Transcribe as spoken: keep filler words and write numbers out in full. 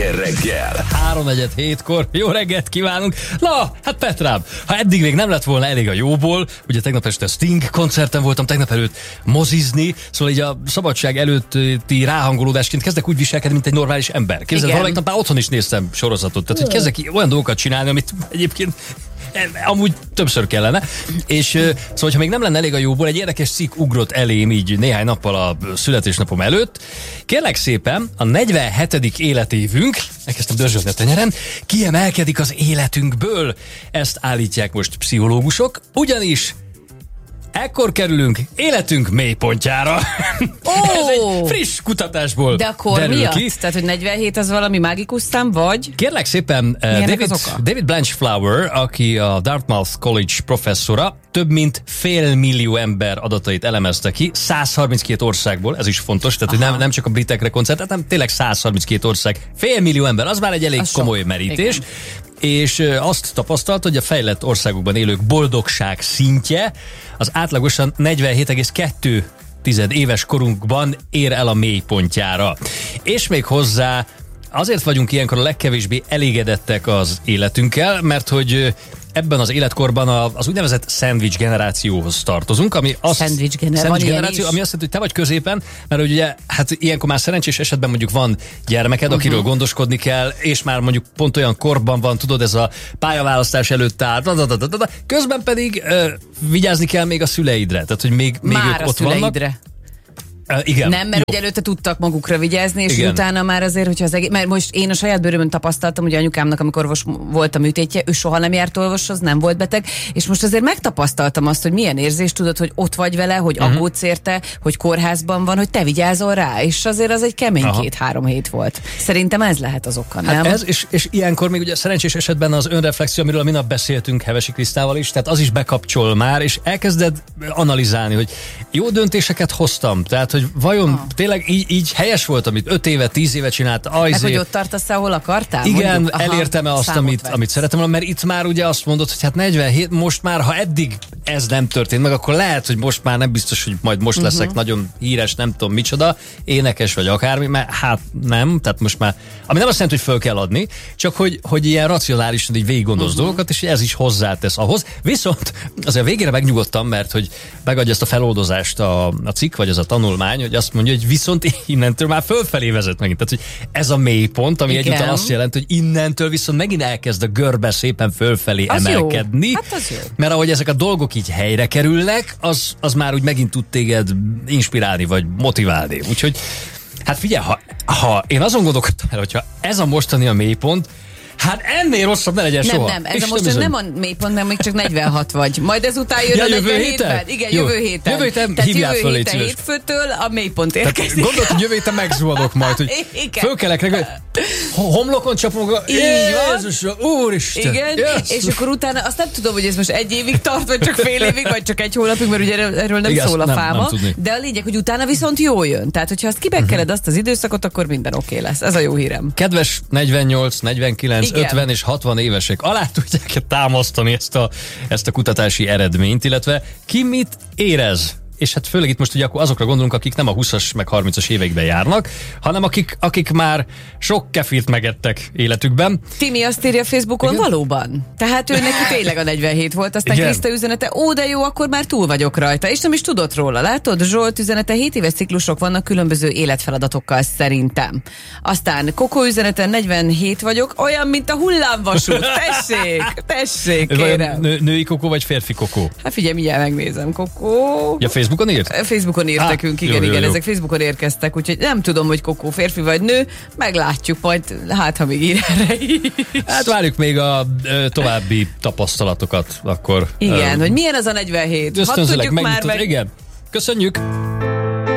Millás reggel. háromnegyed hétkor, jó reggelt kívánunk. Na, hát Petrám, ha eddig még nem lett volna elég a jóból, ugye tegnap este Sting koncerten voltam, tegnap előtt mozizni, szóval így a szabadság előtti ráhangolódásként kezdek úgy viselkedni, mint egy normális ember. Képzeld, valamelyik nap már otthon is néztem sorozatot, tehát hogy kezdek olyan dolgokat csinálni, amit egyébként amúgy többször kellene. És szóval, ha még nem lenne elég a jóból, egy érdekes cikk ugrott elém így néhány nappal a születésnapom előtt. Kérlek szépen, a negyvenhetedik életévünk, elkezdtem dörzsölni a tenyeren, kiemelkedik az életünkből. Ezt állítják most pszichológusok, ugyanis ekkor kerülünk életünk mélypontjára. Oh! Ez egy friss kutatásból De akkor derül miatt? ki. Tehát, hogy negyvenhét az valami mágikus szám, vagy? Kérlek szépen, David, David Blanchflower, aki a Dartmouth College professzora, több mint fél millió ember adatait elemezte ki, száz harminckét országból, ez is fontos, tehát hogy nem, nem csak a britekre koncentrált, hanem tényleg száz harminckét ország, fél millió ember, az már egy elég az komoly sok. merítés. Igen. És azt tapasztalt, hogy a fejlett országokban élők boldogság szintje az átlagosan negyvenhét egész kettő éves korunkban ér el a mélypontjára. És még hozzá azért vagyunk ilyenkor a legkevésbé elégedettek az életünkkel, mert hogy ebben az életkorban az úgynevezett szendvics generációhoz tartozunk, ami azt, szendvics gener- szendvics generáció, ami azt jelenti, hogy te vagy középen, mert ugye hát ilyenkor már szerencsés esetben mondjuk van gyermeked, uh-huh. akiről gondoskodni kell, és már mondjuk pont olyan korban van, tudod, ez a pályaválasztás előtt áll, dadadadadada. Közben pedig uh, vigyázni kell még a szüleidre, tehát hogy még, még már ők ott vannak. Uh, igen. Nem, mert ugye előtte tudtak magukra vigyázni, és igen. utána már azért, hogyha az egész... Mert most én a saját bőrömön tapasztaltam, hogy anyukámnak, amikor orvos volt a műtétje, ő soha nem járt orvoshoz, nem volt beteg, és most azért megtapasztaltam azt, hogy milyen érzés, tudod, hogy ott vagy vele, hogy uh-huh. aggódsz érte, hogy kórházban van, hogy te vigyázol rá, és azért az egy kemény két-három hét volt. Szerintem ez lehet az oka, nem? Hát ez, és, és ilyenkor még ugye szerencsés esetben az önreflexió, amiről a minap beszéltünk Hevesi Krisztával is, tehát az is bekapcsol már, és elkezded analizálni, hogy jó döntéseket hoztam, tehát hogy vajon ah. tényleg így, így helyes volt, amit öt éve, tíz éve csinált. Ajzé. Meg, hogy ott tartasz, ahol akartál? Igen, elértem-e azt, amit, amit szeretem volna, mert itt már ugye azt mondod, hogy hát negyvenhét, most már, ha eddig ez nem történt meg, akkor lehet, hogy most már nem biztos, hogy majd most leszek uh-huh. nagyon híres, nem tudom micsoda, énekes vagy akármi, mert hát nem, tehát most már, ami nem azt jelenti, hogy föl kell adni, csak hogy, hogy ilyen racionálisan így végig gondolsz uh-huh. dolgokat, és ez is hozzátesz ahhoz. Viszont azért végére megnyugodtam, mert hogy megadja ezt a feloldozást a, a cikk, vagy az a tanulmány, hogy azt mondja, hogy viszont innentől már fölfelé vezet megint. Tehát, hogy ez a mélypont, ami egyúttal azt jelenti, hogy innentől viszont megint elkezd a görbe szépen fölfelé az emelkedni. Hát az jó. Mert ahogy ezek a dolgok így helyre kerülnek, az, az már úgy megint tud téged inspirálni, vagy motiválni. Úgyhogy, hát figyelj, ha, ha én azon gondolkodtam el, hogyha ez a mostani a mélypont, hát ennél rosszabb ne legyen nem, soha. Nem, nem, ez a most nem a mélypont, nem, még csak negyvenhat vagy. Majd ezután jön ja, a negyvenhétben. Igen, jó. jövő héten. Jövő héten Tehát hívjál jövő föl, héten hétfőtől a mélypont érkezik. Gondolod, hogy jövő héten megzuhanok majd, hogy fölkelek reggel, homlokon csapom, Jézus, úristen. Igen, yes. És akkor utána azt nem tudom, hogy ez most egy évig tart, vagy csak fél évig, vagy csak egy hónapig, mert ugye erről nem igen, szól a nem, fáma. Nem de a lényeg, hogy utána viszont jól jön. Tehát, hogyha azt kibekkeled uh-huh. azt az időszakot, akkor minden oké okay lesz. Ez a jó hírem. Kedves negyvennyolc, negyvenkilenc, igen. ötven és hatvan évesek, alá tudják támasztani ezt a, ezt a kutatási eredményt, illetve ki mit érez? És hát főleg itt most ugye akkor azokra gondolunk, akik nem a húszas meg harmincas éveikben járnak, hanem akik, akik már sok kefirt megettek életükben. Timi azt írja Facebookon, igen? Valóban. Tehát ő neki tényleg a negyvenhét volt, aztán Kriszta üzenete, ó, de jó, akkor már túl vagyok rajta. És nem is tudott róla, látod? Zsolt üzenete, hét éves ciklusok vannak különböző életfeladatokkal szerintem. Aztán Kokó üzenete, negyvenhét vagyok, olyan, mint a hullámvasút. Tessék, tessék, kérem. Nő, női Kokó vagy férfi Kokó? Hát figyelj, mindjárt megnézem, Kokó. Ja, Facebookon írt? Facebookon írt ah, nekünk, igen, jó, jó, igen, jó. Ezek Facebookon érkeztek, úgyhogy nem tudom, hogy Kokó férfi vagy nő, meglátjuk majd, hát ha még ír erre is. Hát várjuk még a ö, további tapasztalatokat, akkor. Igen, ö, hogy milyen az a negyvenhét. Hadd tudjuk már meg. Igen, köszönjük!